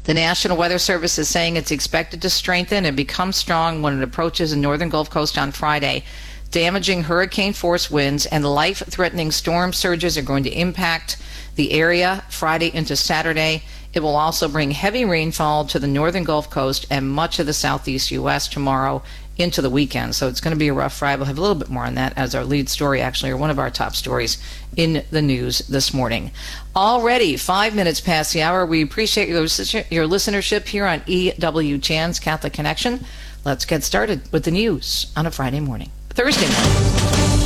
The National Weather Service is saying it's expected to strengthen and become strong when it approaches the northern Gulf Coast on Friday. Damaging hurricane-force winds and life-threatening storm surges are going to impact the area Friday into Saturday. It will also bring heavy rainfall to the northern Gulf Coast and much of the southeast U.S. tomorrow into the weekend. So it's going to be a rough ride. We'll have a little bit more on that as our lead story, actually, or one of our top stories in the news this morning. Already 5 minutes past the hour. We appreciate your listenership here on EWTN's Catholic Connection. Let's get started with the news on a Friday morning. Thursday morning.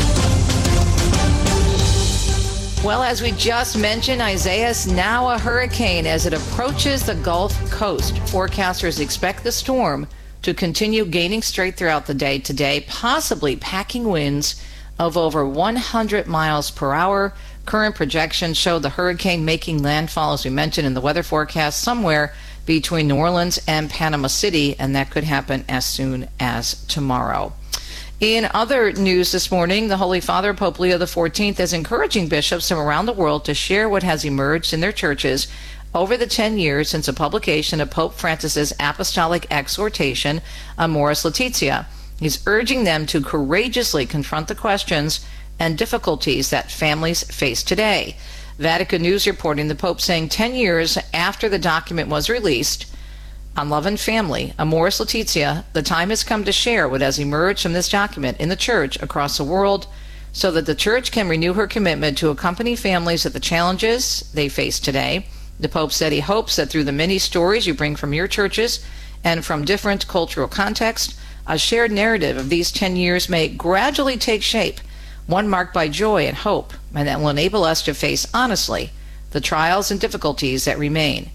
Well, as we just mentioned, Isaias now a hurricane as it approaches the Gulf Coast. Forecasters expect the storm to continue gaining strength throughout the day today, possibly packing winds of over 100 miles per hour. Current projections show the hurricane making landfall, as we mentioned in the weather forecast, somewhere between New Orleans and Panama City, and that could happen as soon as tomorrow. In other news this morning, the Holy Father, Pope Leo XIV, is encouraging bishops from around the world to share what has emerged in their churches over the 10 years since the publication of Pope Francis's apostolic exhortation, Amoris Laetitia. He's urging them to courageously confront the questions and difficulties that families face today. Vatican News reporting the Pope saying 10 years after the document was released, on love and family, Amoris Laetitia, the time has come to share what has emerged from this document in the Church across the world so that the Church can renew her commitment to accompany families at the challenges they face today. The Pope said he hopes that through the many stories you bring from your churches and from different cultural contexts, a shared narrative of these 10 years may gradually take shape, one marked by joy and hope, and that will enable us to face honestly the trials and difficulties that remain.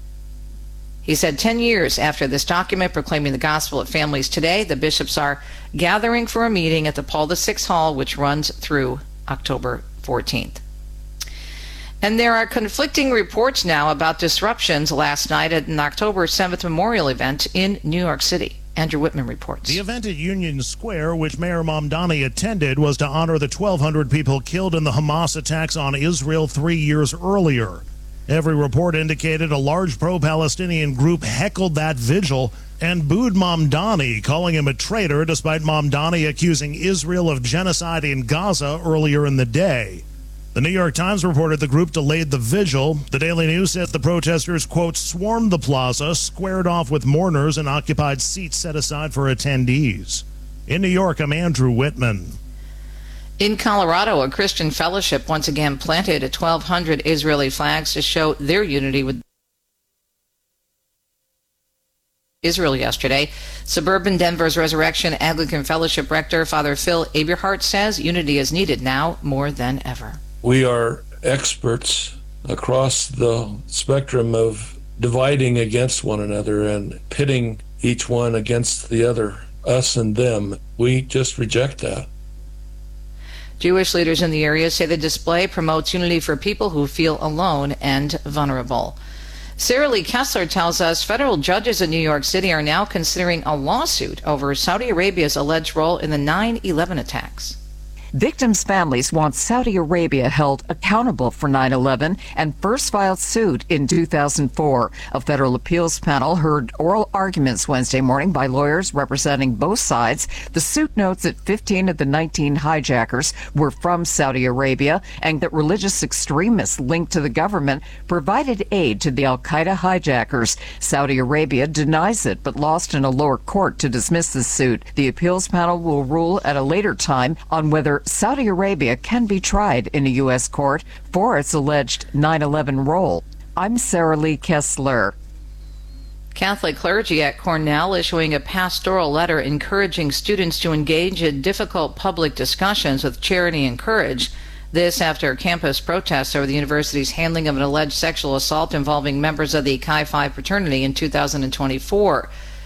He said 10 years after this document proclaiming the gospel of families today, the bishops are gathering for a meeting at the Paul VI Hall, which runs through October 14th. And there are conflicting reports now about disruptions last night at an October 7th memorial event in New York City. Andrew Whitman reports. The event at Union Square, which Mayor Mamdani attended, was to honor the 1,200 people killed in the Hamas attacks on Israel 3 years earlier. Every report indicated a large pro-Palestinian group heckled that vigil and booed Mamdani, calling him a traitor, despite Mamdani accusing Israel of genocide in Gaza earlier in the day. The New York Times reported the group delayed the vigil. The Daily News said the protesters, quote, swarmed the plaza, squared off with mourners, and occupied seats set aside for attendees. In New York, I'm Andrew Whitman. In Colorado, a Christian fellowship once again planted 1,200 Israeli flags to show their unity with Israel yesterday. Suburban Denver's Resurrection Anglican Fellowship Rector, Father Phil Aberhart, says unity is needed now more than ever. We are experts across the spectrum of dividing against one another and pitting each one against the other, us and them. We just reject that. Jewish leaders in the area say the display promotes unity for people who feel alone and vulnerable. Sarah Lee Kessler tells us federal judges in New York City are now considering a lawsuit over Saudi Arabia's alleged role in the 9/11 attacks. Victims' families want Saudi Arabia held accountable for 9/11 and first filed suit in 2004. A federal appeals panel heard oral arguments Wednesday morning by lawyers representing both sides. The suit notes that 15 of the 19 hijackers were from Saudi Arabia and that religious extremists linked to the government provided aid to the al-Qaeda hijackers. Saudi Arabia denies it but lost in a lower court to dismiss the suit. The appeals panel will rule at a later time on whether Saudi Arabia can be tried in a U.S. court for its alleged 9/11 role. I'm Sarah Lee Kessler. Catholic clergy at Cornell issuing a pastoral letter encouraging students to engage in difficult public discussions with charity and courage. This after campus protests over the university's handling of an alleged sexual assault involving members of the Chi Phi fraternity in 2024.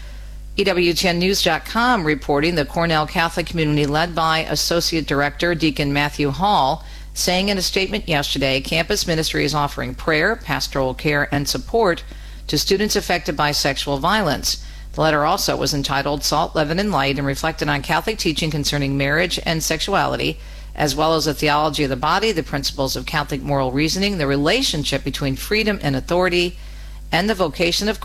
EWTNnews.com reporting the Cornell Catholic community led by Associate Director Deacon Matthew Hall, saying in a statement yesterday, campus ministry is offering prayer, pastoral care, and support to students affected by sexual violence. The letter also was entitled Salt, Leaven, and Light and reflected on Catholic teaching concerning marriage and sexuality, as well as the theology of the body, the principles of Catholic moral reasoning, the relationship between freedom and authority, and the vocation of